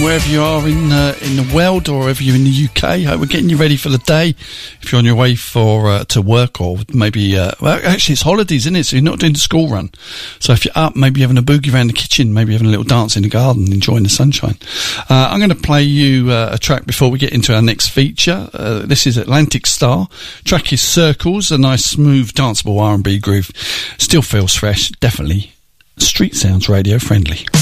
Wherever you are in the world, or wherever you're in the UK, hope we're getting you ready for the day. If you're on your way to work, or maybe well, actually it's holidays, isn't it? So you're not doing the school run. So if you're up, maybe having a boogie around the kitchen, maybe having a little dance in the garden, enjoying the sunshine. I'm going to play you a track before we get into our next feature. This is Atlantic Star. Track is Circles, a nice smooth danceable R&B groove. Still feels fresh, definitely Street Sounds radio friendly.